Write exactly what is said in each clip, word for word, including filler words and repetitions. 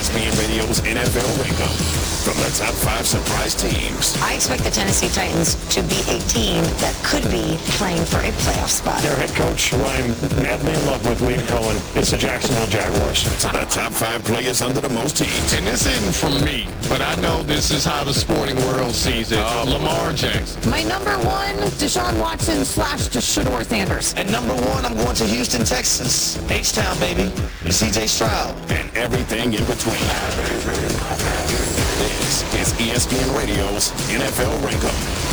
S P N Radio's N F L Rankup. From the top five surprise teams. I expect the Tennessee Titans to be a team that could be playing for a playoff spot. Their head coach, who I'm madly in love with, Liam Cohen, is the Jacksonville Jaguars. The top five players under the most teams. And this isn't from me, but I know this is how the sporting world sees it. Uh, Lamar Jackson. My number one, Deshaun Watson slash Shedeur Sanders. And number one, I'm going to Houston, Texas. H-Town, baby. C J Stroud. And everything in between. This is E S P N Radio's N F L Rankup.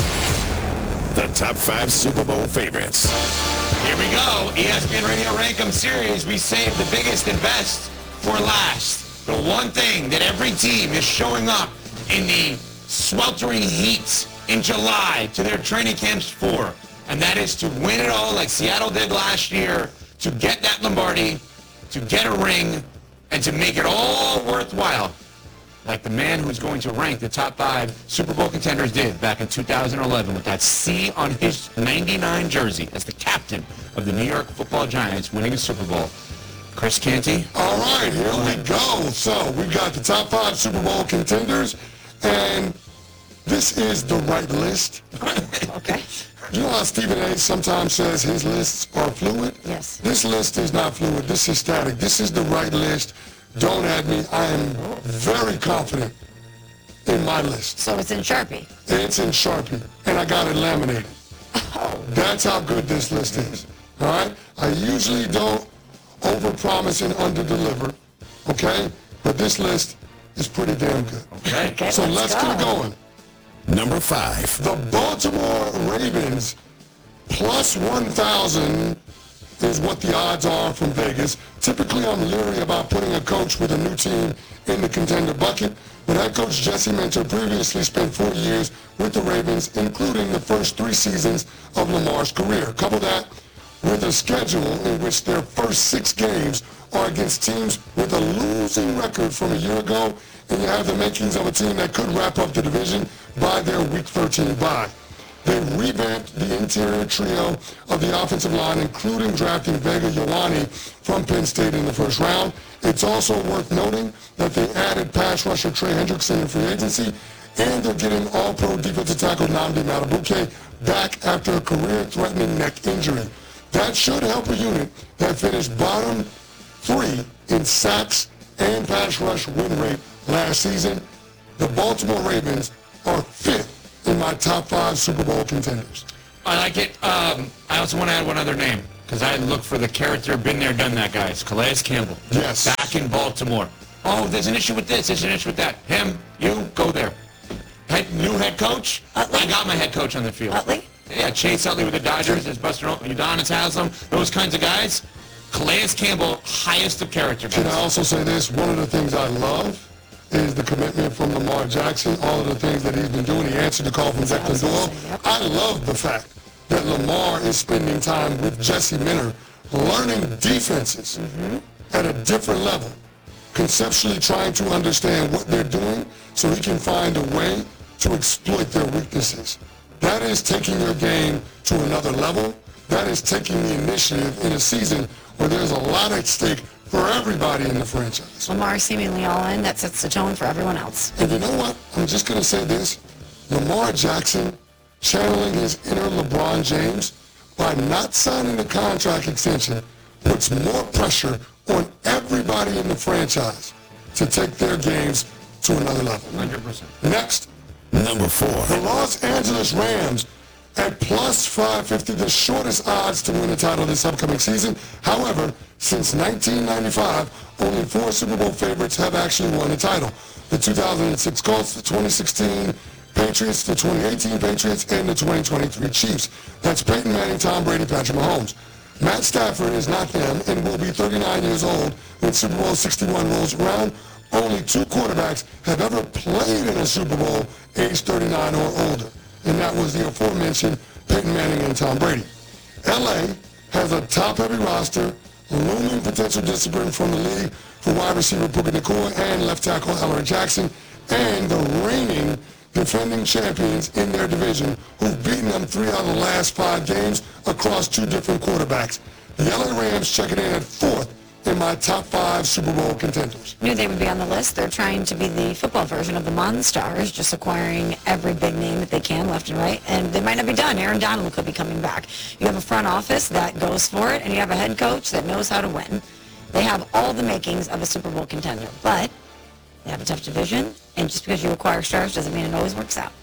The top five Super Bowl favorites. Here we go. E S P N Radio Rankup Series. We saved the biggest and best for last. The one thing that every team is showing up in the sweltering heat in July to their training camps for, and that is to win it all like Seattle did last year, to get that Lombardi, to get a ring, and to make it all worthwhile, like the man who's going to rank the top five Super Bowl contenders did back in two thousand eleven with that C on his ninety-nine jersey as the captain of the New York Football Giants winning a Super Bowl. Chris Canty. All right, here we go. So we got the top five Super Bowl contenders, and this is the right list. Okay. You know how Stephen A. sometimes says his lists are fluid? Yes. This list is not fluid. This is static. This is the right list. Don't add me. I am very confident in my list. So it's in Sharpie. It's in Sharpie, and I got it laminated. Oh. That's how good this list is. All right? I usually don't overpromise and underdeliver, okay? But this list is pretty damn good. Okay. Okay, So let's let's go. get going. Number five. The Baltimore Ravens plus one thousand is what the odds are from Vegas. Typically, I'm leery about putting a coach with a new team in the contender bucket, but head coach Jesse Minter previously spent four years with the Ravens, including the first three seasons of Lamar's career. Couple that with a schedule in which their first six games are against teams with a losing record from a year ago, and you have the makings of a team that could wrap up the division by their Week thirteen bye. They revamped the interior trio of the offensive line, including drafting Vega Ioane from Penn State in the first round. It's also worth noting that they added pass rusher Trey Hendrickson in free agency, and they're getting all-pro defensive tackle Nnamdi Madubuike back after a career-threatening neck injury. That should help a unit that finished bottom three in sacks and pass rush win rate last season. The Baltimore Ravens are fifth in my top five Super Bowl contenders. I like it. Um, I also want to add one other name, because I look for the character, been there, done that, guys. Calais Campbell. Yes. Back in Baltimore. Oh, there's an issue with this, there's an issue with that. Him, you, go there. Head, new head coach? Utley? I got my head coach on the field. Utley? Yeah, Chase Utley with the Dodgers. There's Buster Udonis Haslam. Those kinds of guys. Calais Campbell, highest of character. Can I also say this? One of the things I love is the commitment from Lamar Jackson, all of the things that he's been doing. He answered the call from Declan Doyle. I love the fact that Lamar is spending time with Jesse Minter, learning defenses mm-hmm. at a different level, conceptually trying to understand what they're doing so he can find a way to exploit their weaknesses. That is taking your game to another level. That is taking the initiative in a season where there's a lot at stake for everybody in the franchise. Lamar seemingly all in. That sets the tone for everyone else. And you know what? I'm just going to say this. Lamar Jackson channeling his inner LeBron James by not signing a contract extension puts more pressure on everybody in the franchise to take their games to another level. one hundred percent. Next, Number four. the Los Angeles Rams at plus five fifty, the shortest odds to win the title this upcoming season. However, since nineteen ninety-five, only four Super Bowl favorites have actually won the title. The two thousand six Colts, the twenty sixteen Patriots, the twenty eighteen Patriots, and the twenty twenty-three Chiefs. That's Peyton Manning, Tom Brady, Patrick Mahomes. Matt Stafford is not them and will be thirty-nine years old when Super Bowl sixty-one rolls around. Only two quarterbacks have ever played in a Super Bowl age thirty-nine or older, and that was the aforementioned Peyton Manning and Tom Brady. L A has a top-heavy roster, looming potential discipline from the league for wide receiver Puka Nacua and left tackle Ellery Jackson, and the reigning defending champions in their division who've beaten them three out of the last five games across two different quarterbacks. The L A Rams checking in at fourth in my top five Super Bowl contenders. Knew they would be on the list. They're trying to be the football version of the Monstars, just acquiring every big name that they can left and right, and they might not be done. Aaron Donald could be coming back. You have a front office that goes for it, and you have a head coach that knows how to win. They have all the makings of a Super Bowl contender, but they have a tough division, and just because you acquire stars doesn't mean it always works out.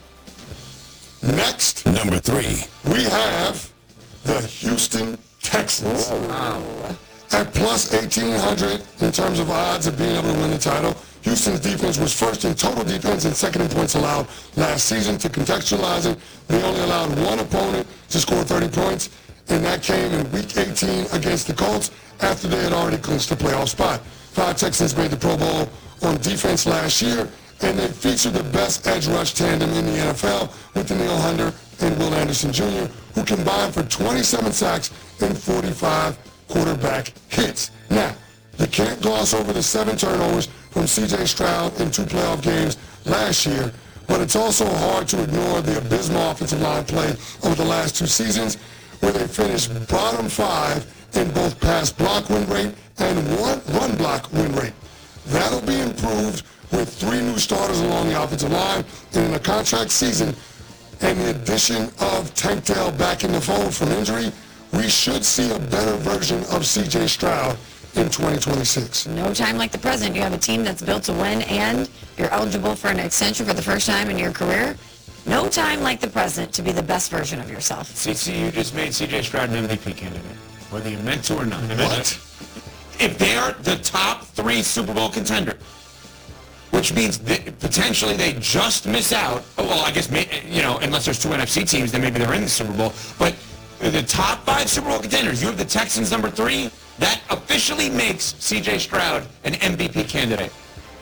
Next, Number three. we have the Houston Texans. Wow. At plus eighteen hundred in terms of odds of being able to win the title. Houston's defense was first in total defense and second in points allowed last season. To contextualize it, they only allowed one opponent to score thirty points, and that came in week eighteen against the Colts after they had already clinched a playoff spot. Five Texans made the Pro Bowl on defense last year, and they featured the best edge rush tandem in the N F L with Danielle Hunter and Will Anderson Junior, who combined for twenty-seven sacks and forty-five quarterback hits. Now, you can't gloss over the seven turnovers from C J Stroud in two playoff games last year, but it's also hard to ignore the abysmal offensive line play over the last two seasons, where they finished bottom five in both pass block win rate and one run block win rate. That'll be improved with three new starters along the offensive line, and in a contract season, and the addition of Tank Dell back in the fold from injury, we should see a better version of C J Stroud in twenty twenty-six. No time like the present. You have a team that's built to win, and you're eligible for an extension for the first time in your career. No time like the present to be the best version of yourself. C C, you just made C J Stroud an M V P candidate, whether you meant to or not. What? If they are the top three Super Bowl contender, which means that potentially they just miss out. Well, I guess, you know, unless there's two N F C teams, then maybe they're in the Super Bowl. But the top five Super Bowl contenders, you have the Texans number three. That officially makes C J Stroud an M V P candidate.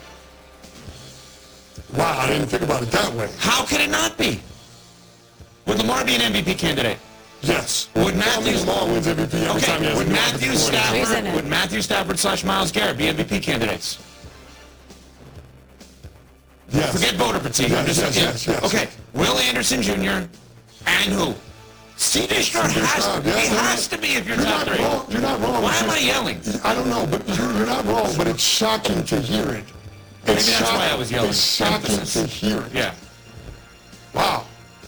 Wow, I didn't think about it that way. How can it not be? Would Lamar be an M V P candidate? Yes. Would Matthew Matthew... Lamar wins M V P every time he Okay, has would a new Matthew offensive coordinator. Who's in Stafford, it? would Matthew Stafford slash Myles Garrett be M V P candidates? Yes. Forget voter fatigue. Yes, I'm just yes, yeah. yes, yes. Okay, Will Anderson Junior and who? C J Stroud C J has, Stroud, he yes, yes. has to be if you're, You're top not three. wrong. You're not wrong. Why It's am I just- yelling? I don't know, but you're, you're not wrong, but it's shocking to hear it. It's Maybe that's shock- why I was yelling. It's shocking Emphasis. to hear it. Yeah. Wow.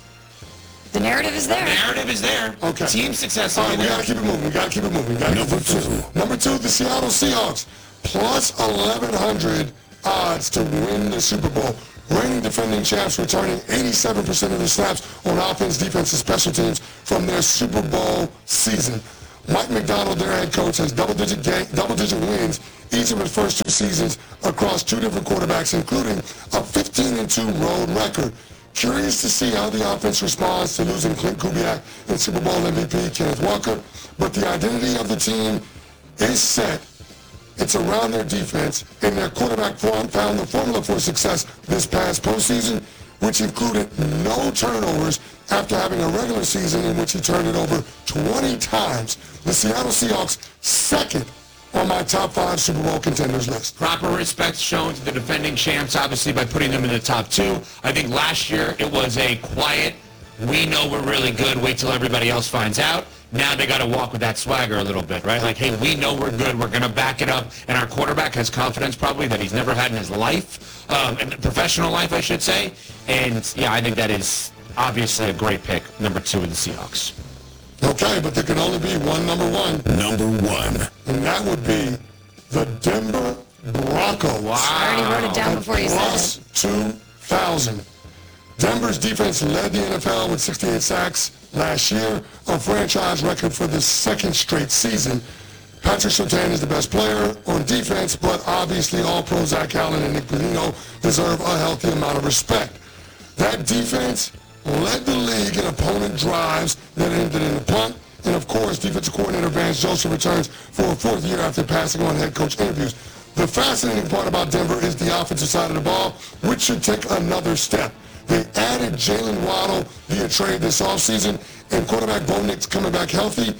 The narrative is there. Narrative is there. Okay. Team success All will right, be we there. gotta keep it moving. We gotta keep it moving. We gotta Number keep it moving. two. Number two, the Seattle Seahawks, plus eleven hundred odds to win the Super Bowl. Reigning defending champs returning eighty-seven percent of the snaps on offense, defense, and special teams from their Super Bowl season. Mike McDonald, their head coach, has double-digit ga- double-digit wins each of his first two seasons across two different quarterbacks, including a fifteen and two road record. Curious to see how the offense responds to losing Clint Kubiak and Super Bowl M V P Kenneth Walker, but the identity of the team is set. It's around their defense, and their quarterback found the formula for success this past postseason, which included no turnovers after having a regular season in which he turned it over twenty times. The Seattle Seahawks, second on my top five Super Bowl contenders list. Proper respect shown to the defending champs, obviously, by putting them in the top two. I think last year it was a quiet, we know we're really good, wait till everybody else finds out. Now they got to walk with that swagger a little bit, right? Like, hey, we know we're good, we're going to back it up, and our quarterback has confidence probably that he's never had in his life, um, in professional life, I should say. And, yeah, I think that is obviously a great pick, number two in the Seahawks. Okay, but there can only be one number one, Number one. and that would be the Denver Broncos. I already wrote it down before you said Plus it. two thousand. Denver's defense led the N F L with sixty-eight sacks last year, a franchise record for the second straight season. Patrick Surtain is the best player on defense, but obviously all-pro Zach Allen and Nick Bonino deserve a healthy amount of respect. That defense led the league in opponent drives that ended in a punt, and of course, defensive coordinator Vance Joseph returns for a fourth year after passing on head coach interviews. The fascinating part about Denver is the offensive side of the ball, which should take another step. They added Jalen Waddle via trade this offseason, and quarterback Bo Nix coming back healthy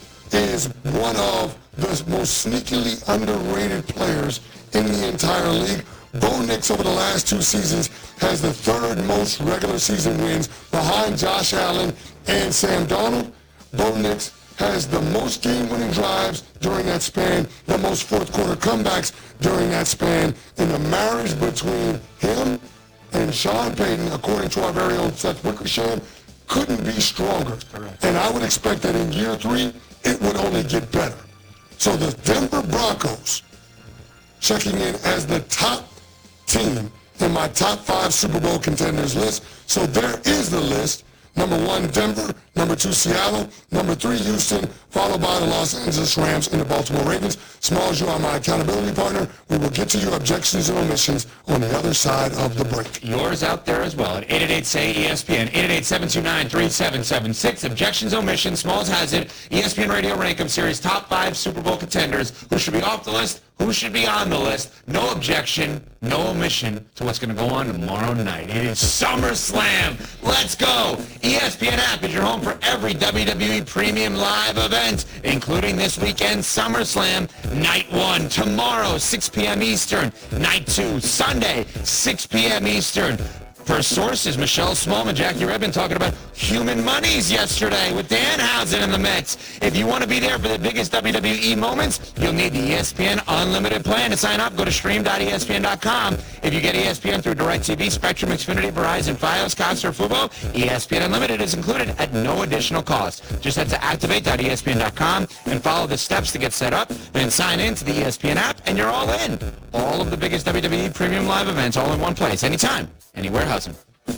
is one of the most sneakily underrated players in the entire league. Bo Nix over the last two seasons has the third most regular season wins behind Josh Allen and Sam Darnold. Bo Nix has the most game-winning drives during that span, the most fourth-quarter comebacks during that span, and the marriage between him and Sean Payton, according to our very own Seth Wickersham, couldn't be stronger. And I would expect that in year three, it would only get better. So the Denver Broncos, checking in as the top team in my top five Super Bowl contenders list. So there is the list. Number one, Denver. Number two, Seattle. Number three, Houston, followed by the Los Angeles Rams and the Baltimore Ravens. Smalls, you are my accountability partner. We will get to your objections and omissions on the other side of the break. Yours out there as well at eight eight eight, S A Y, E S P N, eight eight eight, seven two nine, three seven seven six. Objections, omissions, Smalls has it. E S P N Radio Rankum Series top five Super Bowl contenders. Who should be off the list? Who should be on the list? No objection, no omission to what's going to go on tomorrow night. It is SummerSlam. Let's go. E S P N app is your home for every W W E Premium Live event, including this weekend SummerSlam. Night one, tomorrow, six p.m. Eastern. Night two, Sunday, six p.m. Eastern. Per sources, Michelle Smallman, Jackie Redmond talking about human monies yesterday with Danhausen in the mix. If you want to be there for the biggest W W E moments, you'll need the E S P N Unlimited plan. To sign up, go to stream dot E S P N dot com. If you get E S P N through DirecTV, Spectrum, Xfinity, Verizon, Fios, Cox, or Fubo, E S P N Unlimited is included at no additional cost. Just head to activate dot E S P N dot com and follow the steps to get set up. Then sign in to the E S P N app, and you're all in. All of the biggest W W E Premium Live events all in one place, anytime. Any warehousing.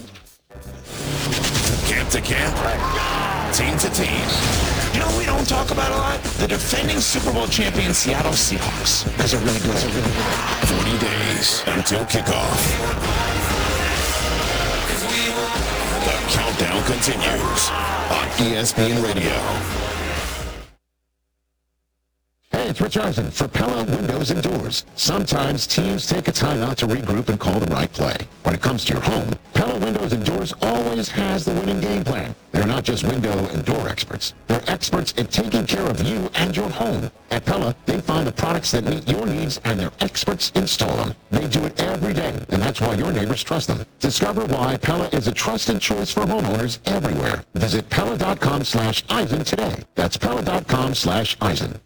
Camp to camp, team to team. You know what we don't talk about a lot? The defending Super Bowl champion Seattle Seahawks. That's a really good, really good. forty days until kickoff. The countdown continues on E S P N Radio. Hey, it's Rich Eisen for Pella Windows and Doors. Sometimes teams take a time out to regroup and call the right play. When it comes to your home, Pella Windows and Doors always has the winning game plan. They're not just window and door experts. They're experts at taking care of you and your home. At Pella, they find the products that meet your needs and their experts install them. They do it every day, and that's why your neighbors trust them. Discover why Pella is a trusted choice for homeowners everywhere. Visit Pella dot com slash Eisen today. That's Pella dot com slash Eisen.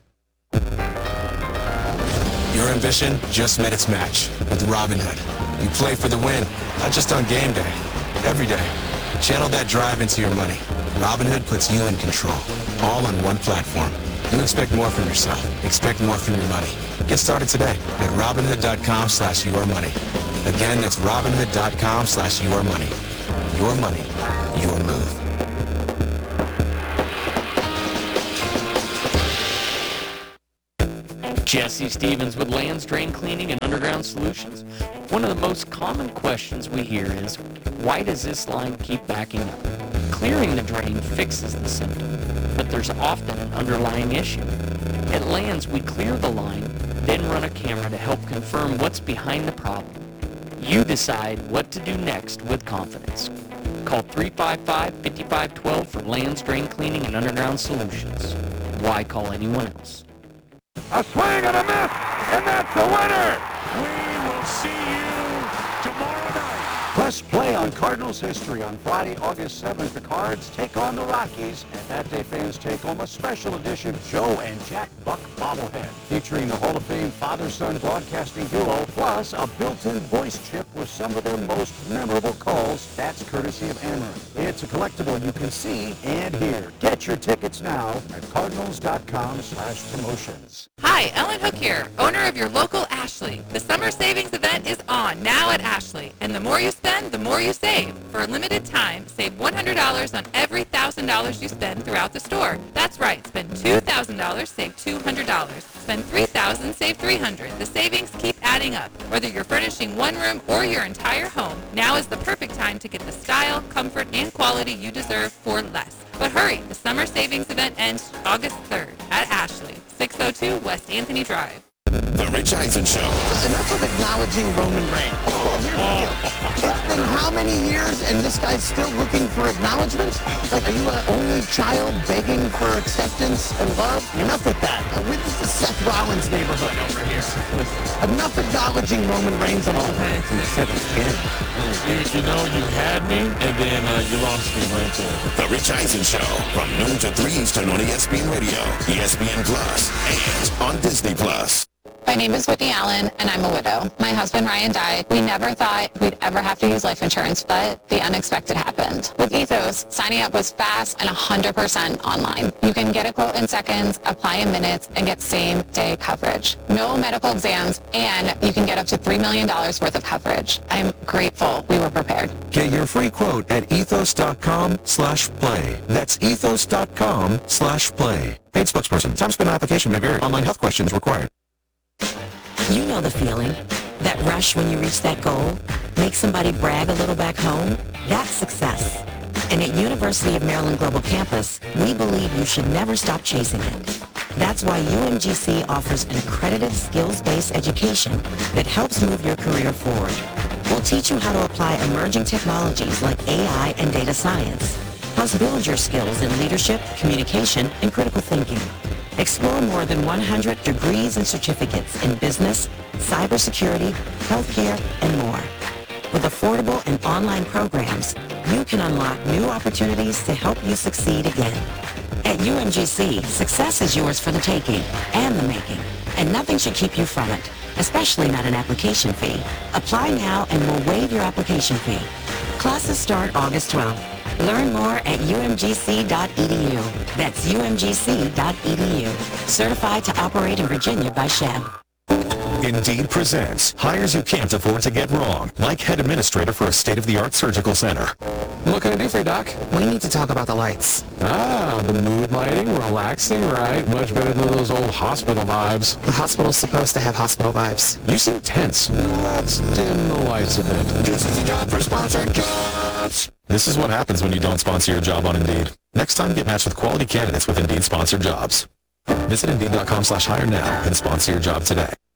Your ambition just met its match with Robinhood. You play for the win, not just on game day, every day. Channel that drive into your money. Robinhood puts you in control, all on one platform. You expect more from yourself. Expect more from your money. Get started today at Robinhood dot com slash your money. Again, that's Robinhood dot com slash your money. Your money, your move. Jesse Stevens with Lands Drain Cleaning and Underground Solutions. One of the most common questions we hear is, why does this line keep backing up? Clearing the drain fixes the symptom, but there's often an underlying issue. At Lands, we clear the line, then run a camera to help confirm what's behind the problem. You decide what to do next with confidence. Call three five five, five five one two for Lands Drain Cleaning and Underground Solutions. Why call anyone else? A swing and a miss, and that's the winner! We will see you tomorrow night. Press play on Cardinals history on Friday, August seventh. The Cards take on the Rockies, and that day fans take home a special edition Joe and Jack Buck bobblehead, featuring the Hall of Fame father-son broadcasting duo, plus a built-in voice chip with some of their most memorable calls. That's courtesy of Ameren. It's a collectible you can see and hear. Get your tickets now at cardinals dot com slash promotions. Hi, Ellen Hook here, owner of your local Ashley. The summer savings event is on now at Ashley, and the more you spend, the more you save. For a limited time, save one hundred dollars on every one thousand dollars you spend throughout the store. That's right, spend two thousand dollars, save two hundred dollars. Spend three thousand dollars, save three hundred dollars. The savings keep adding up. Whether you're furnishing one room or your entire home, now is the perfect time to get the style, comfort, and quality you deserve for less. But hurry, the summer savings event ends August third at Ashley, six oh two West Anthony Drive. The Rich Eisen Show. Enough of acknowledging Roman Reigns. It's been how many years and this guy's still looking for acknowledgement? Like, are you an only child begging for acceptance and love? Enough with that. Uh, This is Seth Rollins' neighborhood over here. Enough acknowledging Roman Reigns and all that. You, you know, you had me, and then uh, you lost me right there. The Rich Eisen Show from noon to three Eastern on E S P N Radio, E S P N Plus, and on Disney Plus. My name is Whitney Allen, and I'm a widow. My husband, Ryan, died. We never thought we'd ever have to use life insurance, but the unexpected happened. With Ethos, signing up was fast and one hundred percent online. You can get a quote in seconds, apply in minutes, and get same-day coverage. No medical exams, and you can get up to three million dollars worth of coverage. I'm grateful we were prepared. Get your free quote at ethos.com slash play. That's ethos.com slash play. Paid spokesperson. Time spent on application may vary. Online health questions required. You know the feeling. That rush when you reach that goal. Make somebody brag a little back home. That's success. And at University of Maryland Global Campus, we believe you should never stop chasing it. That's why U M G C offers an accredited skills-based education that helps move your career forward. We'll teach you how to apply emerging technologies like A I and data science. Plus build your skills in leadership, communication, and critical thinking. Explore more than one hundred degrees and certificates in business, cybersecurity, healthcare, and more. With affordable and online programs, you can unlock new opportunities to help you succeed again. At U M G C, success is yours for the taking and the making, and nothing should keep you from it, especially not an application fee. Apply now and we'll waive your application fee. Classes start August twelfth. Learn more at U M G C dot E D U. That's U M G C dot E D U. Certified to operate in Virginia by S H E B. Indeed presents hires you can't afford to get wrong, like head administrator for a state-of-the-art surgical center. What can I do for you, Doc? We need to talk about the lights. Ah, the mood lighting, relaxing, right? Much better than those old hospital vibes. The hospital's supposed to have hospital vibes. You seem tense. Let's dim the lights a bit. This is the job for sponsored jobs. This is what happens when you don't sponsor your job on Indeed. Next time, get matched with quality candidates with Indeed sponsored jobs. Visit Indeed.com slash hire now and sponsor your job today.